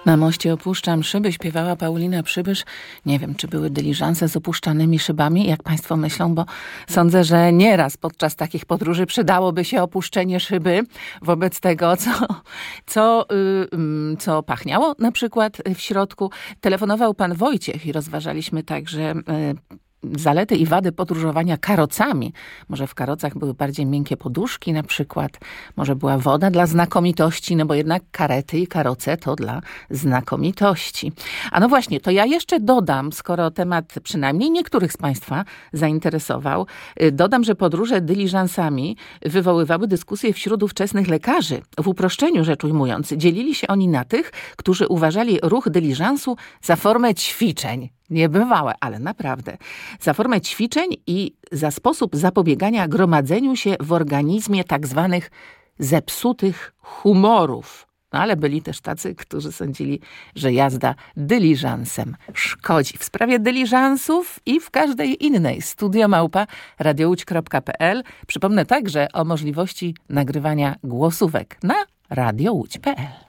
Na moście opuszczam szyby, śpiewała Paulina Przybysz. Nie wiem, czy były dyliżanse z opuszczanymi szybami, jak państwo myślą, bo sądzę, że nieraz podczas takich podróży przydałoby się opuszczenie szyby wobec tego, co pachniało na przykład w środku. Telefonował pan Wojciech i rozważaliśmy także zalety i wady podróżowania karocami. Może w karocach były bardziej miękkie poduszki na przykład. Może była woda dla znakomitości, no bo jednak karety i karoce to dla znakomitości. A no właśnie, to ja jeszcze dodam, skoro temat przynajmniej niektórych z państwa zainteresował, dodam, że podróże dyliżansami wywoływały dyskusje wśród ówczesnych lekarzy. W uproszczeniu rzecz ujmując, dzielili się oni na tych, którzy uważali ruch dyliżansu za formę ćwiczeń. Niebywałe, ale naprawdę. Za formę ćwiczeń i za sposób zapobiegania gromadzeniu się w organizmie tak zwanych zepsutych humorów. No ale byli też tacy, którzy sądzili, że jazda dyliżansem szkodzi. W sprawie dyliżansów i w każdej innej studio@radiołódź.pl. Przypomnę także o możliwości nagrywania głosówek na radiołódź.pl.